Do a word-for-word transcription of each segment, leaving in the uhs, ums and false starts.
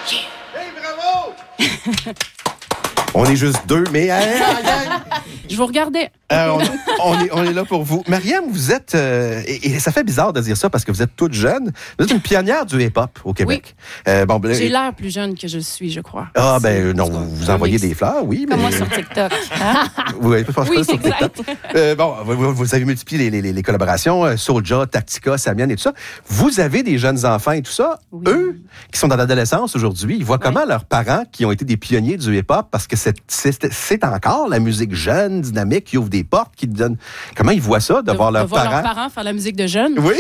Yeah. Hey, bravo! On est juste deux, mais... Euh, Je vous regardais. Euh, on, on, est, on est là pour vous. Mariam, vous êtes... Euh, et, et ça fait bizarre de dire ça parce que vous êtes toute jeune. Vous êtes une pionnière du hip-hop au Québec. Oui. Euh, bon, ben, J'ai l'air plus jeune que je suis, je crois. Ah, ben non, vous, vous envoyez des fleurs, oui. Comme mais... moi sur TikTok. Hein? Vous n'avez pas Oui, sur exact. TikTok. Euh, bon, vous, vous avez multiplié les, les, les collaborations, euh, Soulja, Tactica, Samian et tout ça. Vous avez des jeunes enfants et tout ça. Oui. Eux, qui sont dans l'adolescence aujourd'hui, ils voient oui. comment leurs parents, qui ont été des pionniers du hip-hop, parce que c'est, c'est, c'est encore la musique jeune, dynamique, qui ouvre des portes, qui donne... Comment ils voient ça, de, de voir leurs de voir parents? leurs parents faire la musique de jeunes? Oui.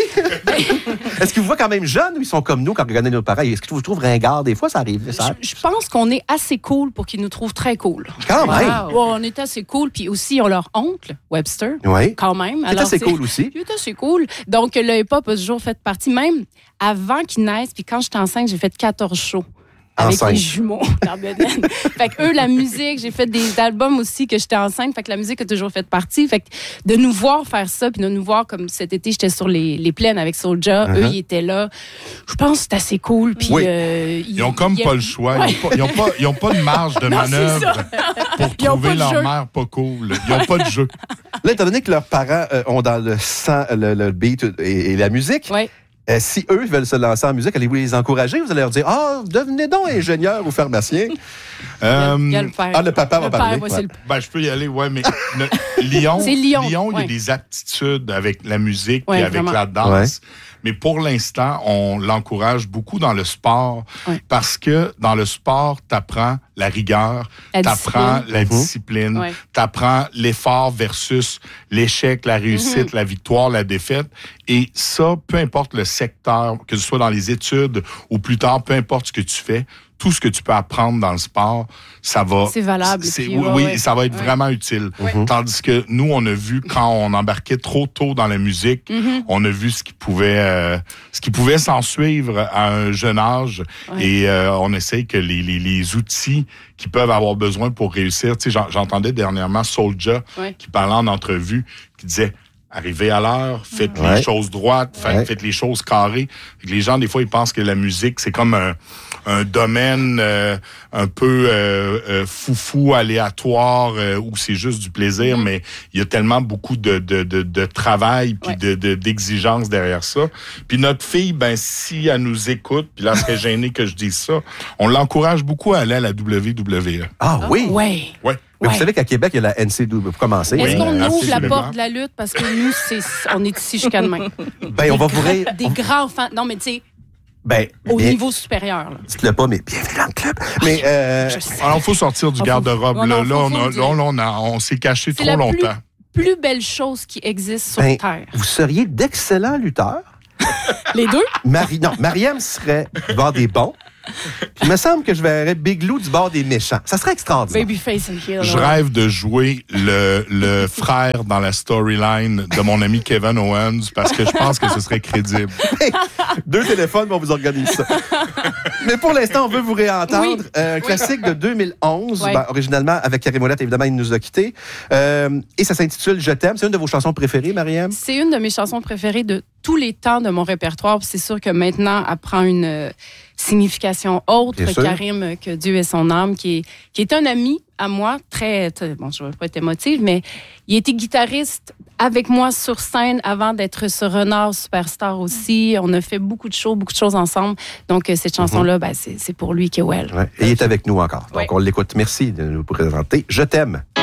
Est-ce qu'ils vous voient quand même jeunes ou ils sont comme nous quand on regarde nos parents? Est-ce que vous trouvez ringards? Des fois, ça arrive. Ça... Je, je pense qu'on est assez cool pour qu'ils nous trouvent très cool. Quand même. Wow. Ouais, on est assez cool. Puis aussi, ils ont leur oncle, Webster. Oui. Quand même. C'est assez cool aussi. C'est assez cool. Donc, le hip-hop a toujours fait partie. Même avant qu'ils naissent, puis quand j'étais enceinte, j'ai fait quatorze shows. Avec enceinte. Les jumeaux dans Bedaine. Fait que eux, la musique, j'ai fait des albums aussi que j'étais enceinte. Fait que la musique a toujours fait partie. Fait que de nous voir faire ça, puis de nous voir comme cet été, j'étais sur les, les plaines avec Soulja. Uh-huh. Eux, ils étaient là. Je pense que c'est assez cool. Puis, oui. euh, ils, ils ont comme pas le choix. Ouais. Ils n'ont pas, pas, pas de marge de non, manœuvre pour trouver leur jeu. Mère pas cool. Ils n'ont pas de jeu. Là, étant donné que leurs parents euh, ont dans le sang le, le beat et, et la musique, ouais. Euh, si eux veulent se lancer en musique, allez-vous les encourager? Vous allez leur dire, ah, oh, devenez donc ingénieur ou pharmacien. euh, il y a, il y a le père. Ah, le papa le va parler. Père, ouais. le... Ben, je peux y aller, ouais, mais le, Lyon, c'est Lyon, Lyon ouais. il y a des aptitudes avec la musique et ouais, avec vraiment. la danse. Ouais. Mais pour l'instant, on l'encourage beaucoup dans le sport ouais. parce que dans le sport, tu apprends la rigueur, tu apprends la discipline, ouais. tu apprends l'effort versus l'échec, la réussite, mm-hmm. la victoire, la défaite. Et ça, peu importe le secteur, que ce soit dans les études ou plus tard, peu importe ce que tu fais, tout ce que tu peux apprendre dans le sport, ça va... C'est valable. C'est, puis, oui, ouais, oui, ouais. ça va être ouais. vraiment utile. Ouais. Tandis que nous, on a vu, quand on embarquait trop tôt dans la musique, mm-hmm. on a vu ce qui pouvait euh, ce qui pouvait s'en suivre à un jeune âge. Ouais. Et euh, on essaye que les, les, les outils qu'ils peuvent avoir besoin pour réussir... Tu sais, j'entendais dernièrement Soulja ouais. qui parlait en entrevue, qui disait... Arrivez à l'heure, faites ouais. les choses droites, faites, ouais. faites les choses carrées. Les gens, des fois, ils pensent que la musique, c'est comme un, un domaine euh, un peu euh, euh, foufou, aléatoire, euh, où c'est juste du plaisir, mm-hmm. mais il y a tellement beaucoup de, de, de, de travail puis ouais. de, de, d'exigences derrière ça. Puis notre fille, ben si elle nous écoute, puis là, elle serait gênée que je dise ça, on l'encourage beaucoup à aller à la W W E. Ah oui? Oui. Ouais. Mais ouais. vous savez qu'à Québec, il y a la N C double pour commencer. Est-ce qu'on oui, ouvre la absolument. porte de la lutte? Parce que nous, c'est, on est ici jusqu'à demain. Ben, on va vous ré... Des grands fans. Non, mais tu sais, ben, au bien... niveau supérieur. Là. Dites-le pas, mais bienvenue dans le club. Mais, euh... Alors, il faut sortir du on garde-robe. faut... Là, non, là, faut, on, faut a, là, on, a, on s'est caché c'est trop la longtemps. Plus, plus belle chose qui existe sur ben, Terre. Vous seriez d'excellents lutteurs. Les deux? Marie... Non, Mariam serait du bord des bons. Il me semble que je verrais Big Lou du bord des méchants. Ça serait extraordinaire. Babyface and Heel. Je rêve de jouer le, le frère dans la storyline de mon ami Kevin Owens parce que je pense que ce serait crédible. Hey, deux téléphones vont vous organiser ça. Mais pour l'instant, on veut vous réentendre. Oui. Euh, un classique de deux mille onze, ouais. ben, originalement avec Carré Mollette, évidemment, il nous a quittés. Euh, et ça s'intitule Je t'aime. C'est une de vos chansons préférées, Mariam? C'est une de mes chansons préférées de tous les temps de mon répertoire. Puis c'est sûr que maintenant, elle prend une euh, signification autre. Karim, que Dieu ait son âme, qui est, qui est un ami à moi, très, très bon, je ne vais pas être émotive, mais il était guitariste avec moi sur scène avant d'être ce Renard Superstar aussi. On a fait beaucoup de shows, beaucoup de choses ensemble. Donc, cette chanson-là, mm-hmm. ben, c'est, c'est pour lui que well. Ouais. Et il est avec nous encore. Donc, ouais. on l'écoute. Merci de nous présenter. Je t'aime.